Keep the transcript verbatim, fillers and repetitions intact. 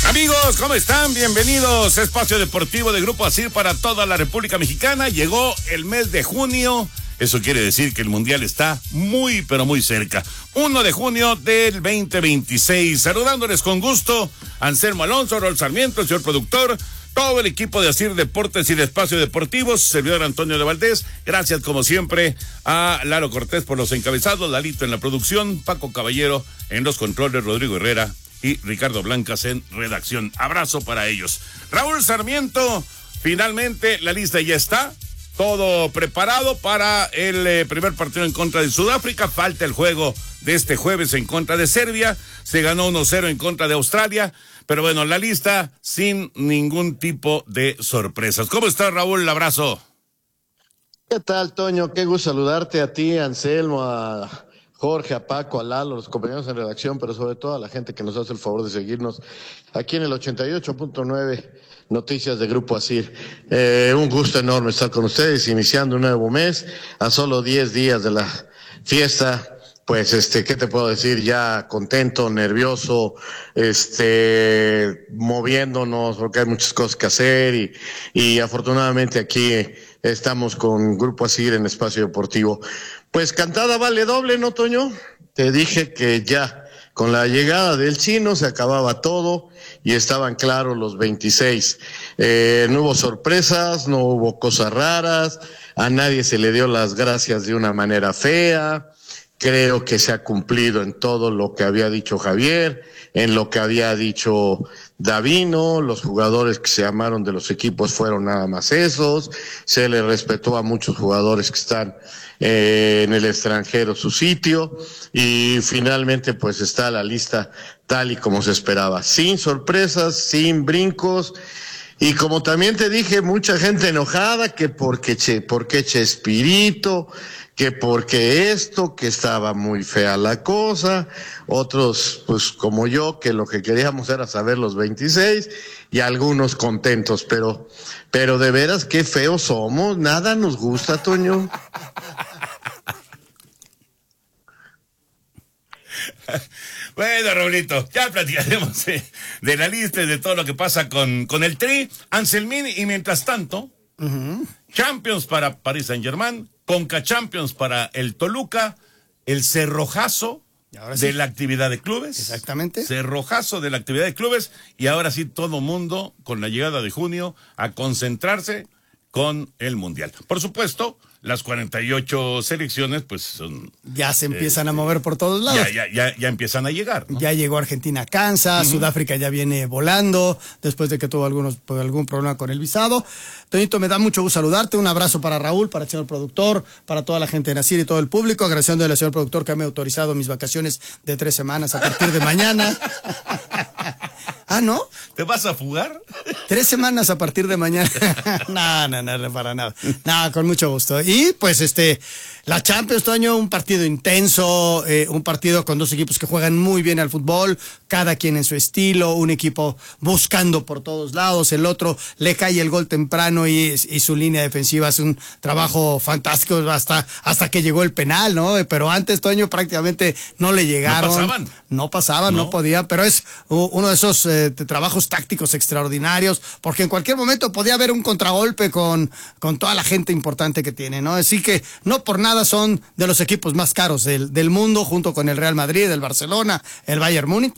Amigos, ¿cómo están? Bienvenidos a Espacio Deportivo de Grupo ASIR para toda la República Mexicana. Llegó el mes de junio. Eso quiere decir que el Mundial está muy, pero muy cerca. primero de junio del veinte veintiséis. Saludándoles con gusto, Anselmo Alonso, Raúl Sarmiento, el señor productor, todo el equipo de ASIR Deportes y de Espacio Deportivo, servidor Antonio de Valdés. Gracias, como siempre, a Lalo Cortés por los encabezados, Lalito en la producción, Paco Caballero en los controles, Rodrigo Herrera y Ricardo Blancas en redacción. Abrazo para ellos. Raúl Sarmiento, finalmente la lista ya está. Todo preparado para el eh, primer partido en contra de Sudáfrica. Falta el juego de este jueves en contra de Serbia. Se ganó uno cero en contra de Australia. Pero bueno, la lista sin ningún tipo de sorpresas. ¿Cómo estás, Raúl? Un abrazo. ¿Qué tal, Toño? Qué gusto saludarte a ti, a Anselmo, a Jorge, a Paco, a Lalo, los compañeros en redacción, pero sobre todo a la gente que nos hace el favor de seguirnos aquí en el ochenta y ocho punto nueve Noticias de Grupo ASIR. Eh, un gusto enorme estar con ustedes, iniciando un nuevo mes, a solo diez días de la fiesta. Pues, este, ¿qué te puedo decir? Ya contento, nervioso, este, moviéndonos, porque hay muchas cosas que hacer y, y afortunadamente aquí estamos con Grupo ASIR en Espacio Deportivo. Pues cantada vale doble, ¿no, Toño? Te dije que ya con la llegada del chino se acababa todo y estaban claros los veintiséis. Eh, no hubo sorpresas, no hubo cosas raras, a nadie se le dio las gracias de una manera fea. Creo que se ha cumplido en todo lo que había dicho Javier, en lo que había dicho Davino. Los jugadores que se llamaron de los equipos fueron nada más esos. Se le respetó a muchos jugadores que están eh, en el extranjero su sitio. Y finalmente pues está la lista tal y como se esperaba. Sin sorpresas, sin brincos. Y como también te dije, mucha gente enojada que porque che, porque Chespirito, que porque esto, que estaba muy fea la cosa, otros pues como yo, que lo que queríamos era saber los veintiséis, y algunos contentos, pero, pero de veras qué feos somos, nada nos gusta, Toño. Bueno, Raulito, ya platicaremos de, de la lista y de todo lo que pasa con, con el Tri, Anselmín, y mientras tanto, uh-huh. Champions para Paris Saint-Germain, Conca Champions para el Toluca, el cerrojazo sí. de la actividad de clubes. Exactamente. Cerrojazo de la actividad de clubes, y ahora sí todo mundo, con la llegada de junio, a concentrarse con el Mundial. Por supuesto, las cuarenta y ocho selecciones, pues son... Ya se empiezan eh, a mover por todos lados. Ya, ya, ya, ya empiezan a llegar, ¿no? Ya llegó Argentina a Kansas, uh-huh. Sudáfrica ya viene volando, después de que tuvo algunos, pues, algún problema con el visado. Toñito, me da mucho gusto saludarte, un abrazo para Raúl, para el señor productor, para toda la gente de ASIR y todo el público, agradeciéndole al señor productor que me ha autorizado mis vacaciones de tres semanas a partir de mañana. Ah, ¿no? ¿Te vas a fugar? Tres semanas a partir de mañana. No, no, no, no, para nada. No, con mucho gusto. Y pues este, la Champions, Toño, un partido intenso, eh, un partido con dos equipos que juegan muy bien al fútbol, cada quien en su estilo, un equipo buscando por todos lados, el otro le cae el gol temprano y, y su línea defensiva hace un trabajo fantástico hasta, hasta que llegó el penal, ¿no? Pero antes, Toño, prácticamente no le llegaron. No pasaban. No pasaban, no, no podían, pero es uno de esos eh, trabajos tácticos extraordinarios, porque en cualquier momento podía haber un contragolpe con, con toda la gente importante que tiene, ¿no? Así que no por nada son de los equipos más caros del, del mundo, junto con el Real Madrid, el Barcelona, el Bayern Múnich.